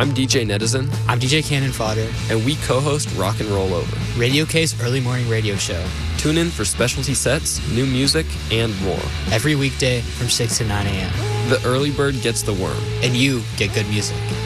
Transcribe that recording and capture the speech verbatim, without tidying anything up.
I'm D J Netizen. I'm D J Cannon Fodder. And we co-host Rock and Roll Over, Radio K's early morning radio show. Tune in for specialty sets, new music, and more. Every weekday from six to nine a.m. The early bird gets the worm. And you get good music.